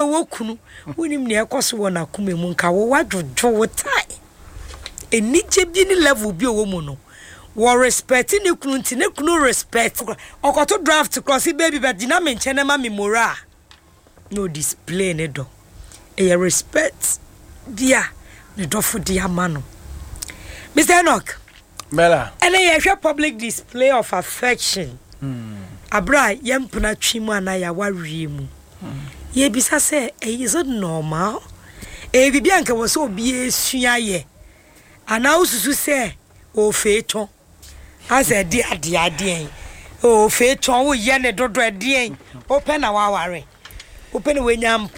wo kunu wonim ne ekoso wo na kuma mu nka wo wadwodwo wo tai enije bi ni level bi owo mu no wo respect ni kunu nti ne kunu respect okoto draft cross baby but dina me nche na ma memora no display ne do e respect dia ne dofo dia mano Mr. Enoch Mela and ye public display of affection abra yempuna twimu ana ya wawie mu ye bisa se is it normal e bibia nka wo so obi esua ye ana ususu se o feton ase di ade o feton wo ye ne dodo ade o pe na wa ware o pe ne wenya